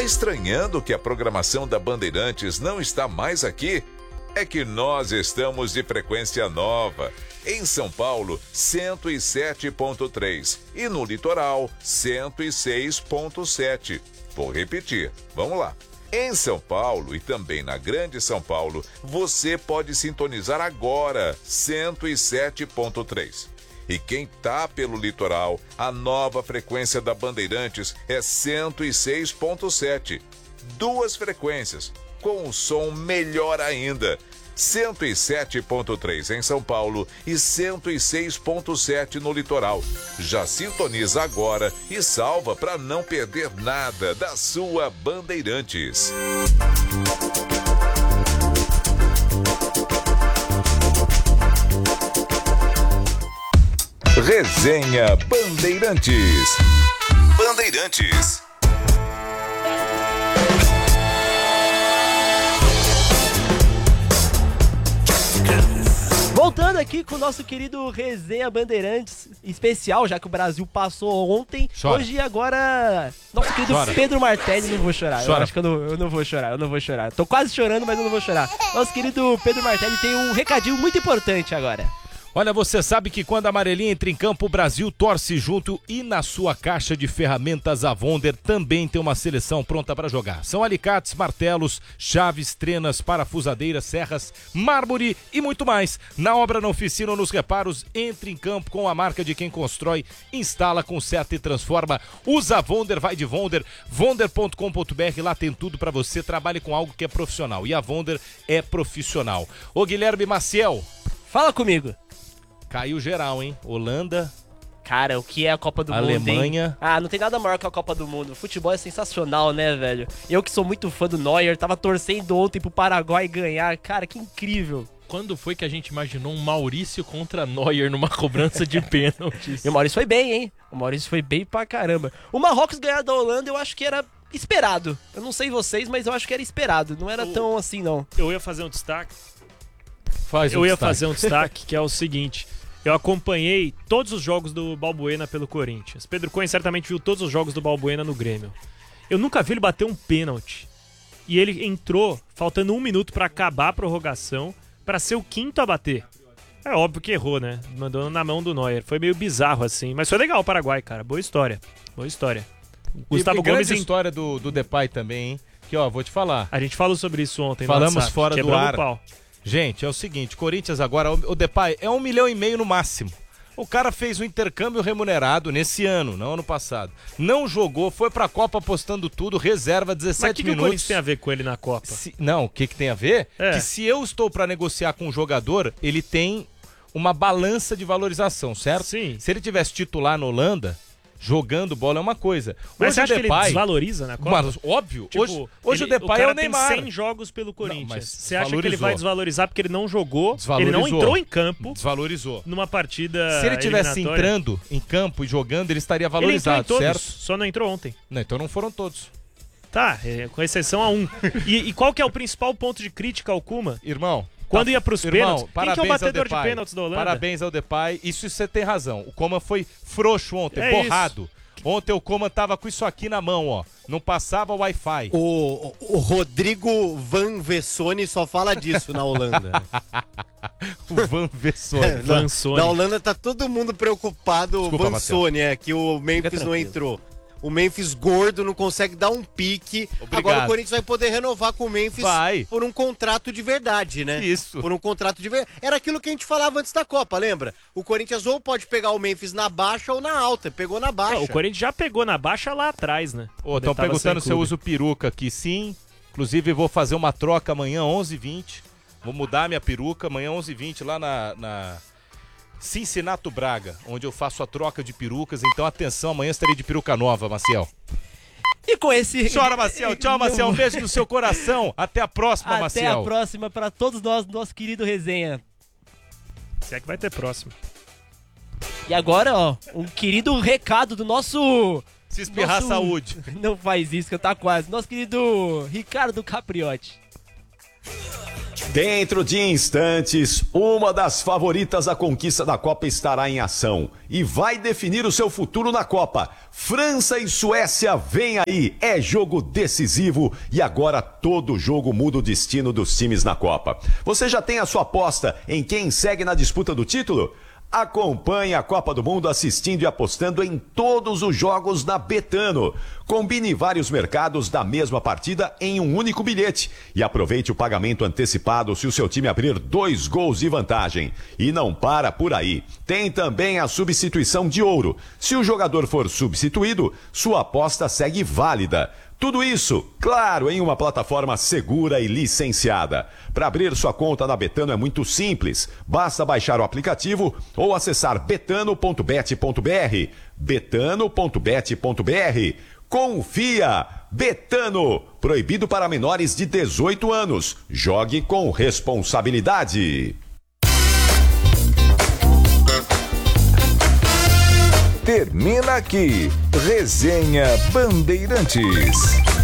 estranhando que a programação da Bandeirantes não está mais aqui? É que nós estamos de frequência nova. Em São Paulo, 107.3 e no litoral, 106.7. Vou repetir, vamos lá. Em São Paulo e também na Grande São Paulo, você pode sintonizar agora 107.3. E quem tá pelo litoral, a nova frequência da Bandeirantes é 106.7. 2 frequências, com um som melhor ainda. 107.3 em São Paulo e 106.7 no litoral. Já sintoniza agora e salva para não perder nada da sua Bandeirantes. Resenha Bandeirantes. Bandeirantes. Voltando aqui com o nosso querido Resenha Bandeirantes especial, já que o Brasil passou ontem. Chora. Hoje e agora, nosso querido Pedro Martelli, não vou chorar. Chora. Eu acho que eu não vou chorar. Tô quase chorando, mas eu não vou chorar. Nosso querido Pedro Martelli tem um recadinho muito importante agora. Olha, você sabe que quando a amarelinha entra em campo, o Brasil torce junto e na sua caixa de ferramentas a Wonder também tem uma seleção pronta para jogar. São alicates, martelos, chaves, trenas, parafusadeiras, serras, mármore e muito mais. Na obra, na oficina ou nos reparos, entre em campo com a marca de quem constrói, instala, conserta e transforma. Usa a Wonder, vai de Wonder, wonder.com.br, lá tem tudo para você. Trabalhe com algo que é profissional e a Wonder é profissional. Ô Guilherme Maciel, fala comigo. caiu geral, hein? Holanda, Cara, o que é a Copa do Mundo, hein? Alemanha. Ah, não tem nada maior que a Copa do Mundo. O futebol é sensacional, né, velho? Eu que sou muito fã do Neuer, tava torcendo ontem pro Paraguai ganhar. Cara, que incrível. Quando foi que a gente imaginou um Maurício contra Neuer numa cobrança de pênaltis? E o Maurício foi bem, hein? O Maurício foi bem pra caramba. O Marrocos ganhar da Holanda, eu acho que era esperado. Eu não sei vocês, mas eu acho que era esperado. Não era tão assim, não. Eu ia fazer um destaque. Eu ia fazer um destaque, que é o seguinte. Eu acompanhei todos os jogos do Balbuena pelo Corinthians. Pedro Cunha certamente viu todos os jogos do Balbuena no Grêmio. Eu nunca vi ele bater um pênalti. E ele entrou faltando 1 minuto pra acabar a prorrogação, pra ser o quinto a bater. É óbvio que errou, né? Mandou na mão do Neuer. Foi meio bizarro assim. Mas foi legal o Paraguai, cara. Boa história. Boa história. Gustavo Gomes história do Depay também, hein? Que ó, vou te falar. A gente falou sobre isso ontem. Falamos no WhatsApp, fora do quebrando ar. o pau. Gente, é o seguinte, Corinthians agora, o Depay é 1,5 milhão no máximo. O cara fez um intercâmbio remunerado nesse ano, não ano passado. Não jogou, foi pra Copa apostando tudo, reserva 17 Mas o que minutos. o Corinthians tem a ver com ele na Copa? Não, o que tem a ver? É. Que se eu estou pra negociar com um jogador, ele tem uma balança de valorização, certo? Sim. Se ele tivesse titular na Holanda, jogando bola é uma coisa. Mas Hoje você acha o que ele Depay, desvaloriza na Copa? Mas, óbvio. Tipo, hoje o Depay é o Neymar. Tem 100 jogos pelo Corinthians. Não, mas você acha que ele desvalorizou. vai desvalorizar porque ele não jogou, ele Desvalorizou. não entrou em campo Desvalorizou. numa partida Se ele tivesse eliminatória? entrando em campo e jogando, ele estaria Ele entrou em valorizado, todos, certo? só não entrou ontem. Não, então não foram todos. Tá, com exceção a um. E qual que é o principal ponto de crítica ao Kuma? Irmão, Quando ia pros pênaltis, quem que é o parabéns batedor ao de Depay. pênaltis da Holanda? Parabéns ao Depay. Isso você tem razão. O Coman foi frouxo ontem, É borrado. Ontem o Coman tava com isso aqui na mão, ó. Não passava o Wi-Fi. O Rodrigo Van Vessone só fala disso na Holanda. O Van Vessone. Vansone. Na Holanda tá todo mundo preocupado. Desculpa, O Vansone, que o Memphis não entrou. O Memphis gordo não consegue dar um pique. Obrigado. Agora o Corinthians vai poder renovar com o Memphis por um contrato de verdade, né? Isso. Por um contrato de verdade. Era aquilo que a gente falava antes da Copa, lembra? O Corinthians ou pode pegar o Memphis na baixa ou na alta. Pegou na baixa. O Corinthians já pegou na baixa lá atrás, né? Estão perguntando se eu uso peruca aqui. Sim. Inclusive vou fazer uma troca amanhã, 11h20. Vou mudar minha peruca amanhã, 11h20, lá na Cincinnati Braga, onde eu faço a troca de perucas. Então, atenção, amanhã estarei de peruca nova, Maciel. E com esse... Chora, Maciel. Tchau, Maciel. Um beijo no seu coração. Até a próxima, Maciel. Até a próxima pra todos nós, nosso querido Resenha. Se é que vai ter próximo. E agora, ó, um querido recado do nosso... Se espirrar, saúde. Não faz isso que eu tá quase. Nosso querido Ricardo Capriotti. Dentro de instantes, uma das favoritas à conquista da Copa estará em ação e vai definir o seu futuro na Copa. França e Suécia vem aí, é jogo decisivo e agora todo jogo muda o destino dos times na Copa. Você já tem a sua aposta em quem segue na disputa do título? Acompanhe a Copa do Mundo assistindo e apostando em todos os jogos da Betano. Combine vários mercados da mesma partida em um único bilhete e aproveite o pagamento antecipado se o seu time abrir 2 gols de vantagem. E não para por aí. Tem também a substituição de ouro. Se o jogador for substituído, sua aposta segue válida. Tudo isso, claro, em uma plataforma segura e licenciada. Para abrir sua conta na Betano é muito simples. Basta baixar o aplicativo ou acessar betano.bet.br. betano.bet.br. Confia! Betano! Proibido para menores de 18 anos. Jogue com responsabilidade. Termina aqui, Resenha Bandeirantes.